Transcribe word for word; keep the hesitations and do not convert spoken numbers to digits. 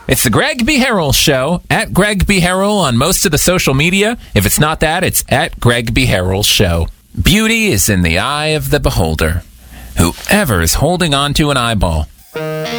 It's the Greg B. Harrell Show, at Greg B. Harrell on most of the social media. If it's not that, it's at Greg B. Harrell Show. Beauty is in the eye of the beholder. Whoever is holding on to an eyeball.